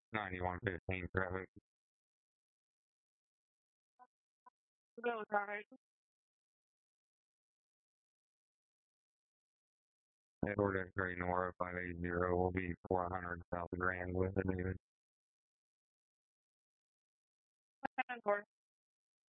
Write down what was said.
9115 traffic. Go, traffic. Edward X-ray Nora 580 will be 400 South Grand with it, David. 10-4.